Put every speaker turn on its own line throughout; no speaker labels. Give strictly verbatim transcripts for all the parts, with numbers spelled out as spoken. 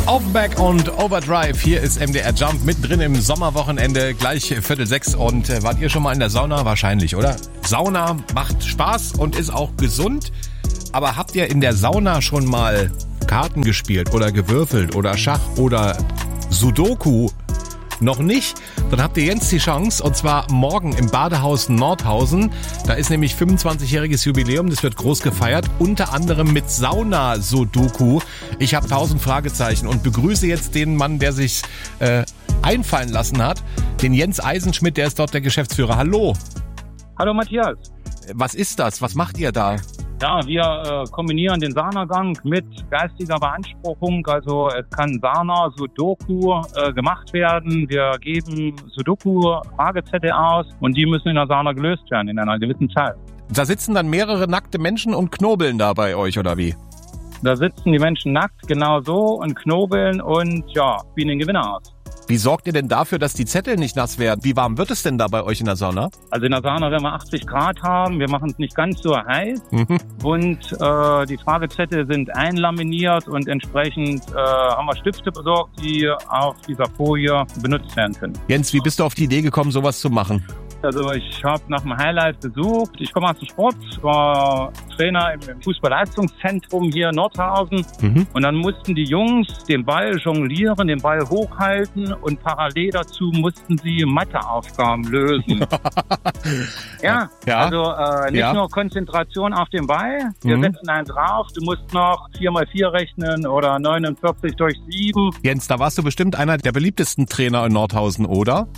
Offenbach und Overdrive. Hier ist M D R Jump mittendrin im Sommerwochenende, gleich Viertel sechs. Und äh, wart ihr schon mal in der Sauna? Wahrscheinlich, oder? Sauna macht Spaß und ist auch gesund. Aber habt ihr in der Sauna schon mal Karten gespielt oder gewürfelt oder Schach oder Sudoku? Noch nicht? Dann habt ihr jetzt die Chance, und zwar morgen im Badehaus Nordhausen. Da ist nämlich fünfundzwanzigjähriges Jubiläum, das wird groß gefeiert, unter anderem mit Sauna-Sudoku. Ich habe tausend Fragezeichen und begrüße jetzt den Mann, der sich äh, einfallen lassen hat, den Jens Eisenschmidt, der ist dort der Geschäftsführer. Hallo.
Hallo Matthias.
Was ist das? Was macht ihr da?
Ja, wir äh, kombinieren den Saunagang mit geistiger Beanspruchung. Also es kann Sauna, Sudoku äh, gemacht werden. Wir geben Sudoku-Fragezettel aus und die müssen in der Sauna gelöst werden in einer gewissen Zeit.
Da sitzen dann mehrere nackte Menschen und knobeln da bei euch, oder wie?
Da sitzen die Menschen nackt, genau so, und knobeln und ja, spielen den Gewinner aus.
Wie sorgt ihr denn dafür, dass die Zettel nicht nass werden? Wie warm wird es denn da bei euch in der Sauna?
Also in der Sauna werden wir achtzig Grad haben. Wir machen es nicht ganz so heiß. Mhm. Und äh, die Fragezettel sind einlaminiert und entsprechend äh, haben wir Stifte besorgt, die auf dieser Folie benutzt werden können.
Jens, wie bist du auf die Idee gekommen, sowas zu machen?
Also ich habe nach dem Highlight gesucht. Ich komme aus dem Sport, war Trainer im Fußballleistungszentrum hier in Nordhausen. Mhm. Und dann mussten die Jungs den Ball jonglieren, den Ball hochhalten und parallel dazu mussten sie Matheaufgaben lösen. ja, ja, also äh, nicht ja. nur Konzentration auf den Ball. Wir mhm. setzen einen drauf. Du musst noch vier mal vier rechnen oder neunundvierzig durch sieben.
Jens, da warst du bestimmt einer der beliebtesten Trainer in Nordhausen, oder?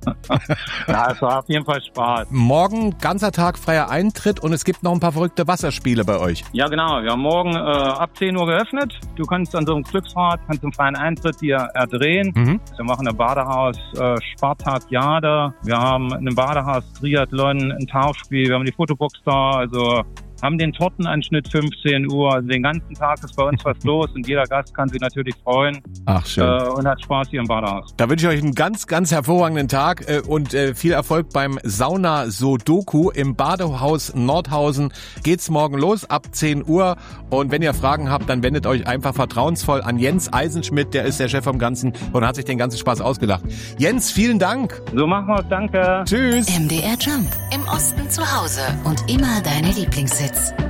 Ja, es war auf jeden Fall Spaß.
Morgen ganzer Tag freier Eintritt und es gibt noch ein paar verrückte Wasserspiele bei euch.
Ja, genau. Wir haben morgen äh, ab zehn Uhr geöffnet. Du kannst an so einem Glücksrad, kannst im freien Eintritt dir erdrehen. Mhm. Wir machen eine Badehaus äh, Spartakiade. Wir haben einen Badehaus Triathlon, ein Tauchspiel. Wir haben die Fotobox da. Also haben den Tortenanschnitt fünfzehn Uhr. Also den ganzen Tag ist bei uns was los und jeder Gast kann sich natürlich freuen.
Ach, schön.
Äh, und hat Spaß hier im Badehaus.
Da wünsche ich euch einen ganz, ganz hervorragenden Tag äh, und äh, viel Erfolg beim Sauna-Sudoku im Badehaus Nordhausen. Geht's morgen los ab zehn Uhr. Und wenn ihr Fragen habt, dann wendet euch einfach vertrauensvoll an Jens Eisenschmidt. Der ist der Chef vom Ganzen und hat sich den ganzen Spaß ausgedacht. Jens, vielen Dank.
So machen wir es. Danke.
Tschüss.
M D R Jump. Im Osten zu Hause und immer deine Lieblingshits.